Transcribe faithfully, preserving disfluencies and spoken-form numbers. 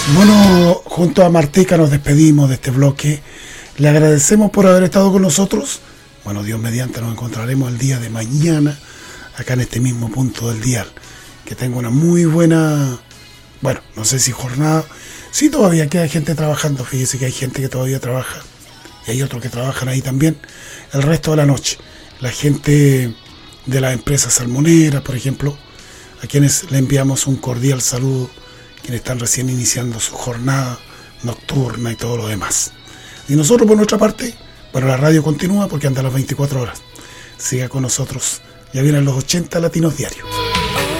Bueno, junto a Marteca nos despedimos de este bloque. Le agradecemos por haber estado con nosotros. Bueno, Dios mediante nos encontraremos el día de mañana acá en este mismo punto del dial. Que tenga una muy buena, bueno, no sé si jornada. Sí, todavía queda gente trabajando. Fíjese que hay gente que todavía trabaja y hay otros que trabajan ahí también el resto de la noche. La gente de las empresas salmoneras, por ejemplo, a quienes le enviamos un cordial saludo, quienes están recién iniciando su jornada nocturna y todo lo demás. Y nosotros, por nuestra parte, bueno, la radio continúa porque anda a las veinticuatro horas. Siga con nosotros. Ya vienen los ochenta Latinos Diarios.